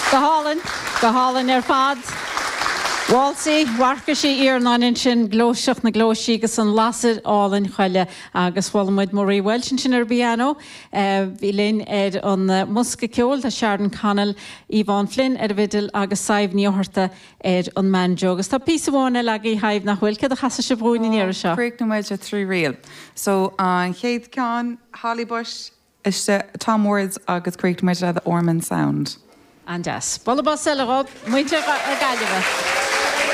Go hálan fad. Walsaí, warca sí íarnáin sin glóiseach na glóisí agus an lasar álainn chuile agus bhfuilmuid Marie Welsh sin ar piano. Bhí linn an musca ceol tá Sharon Connell, Yvonne Flynn ar bhidil agus saibh níorta an manjo. Agus tá písa bhána le í haibh nach bhfuil cad a chasa se bhúin in éire seo. Creac na muid a trí réal. So an chéad ceán Holly Bush iste Tom Words agus creac na muid le the Ormond Sound. And yes. Bolla bus muinte a gaiileh.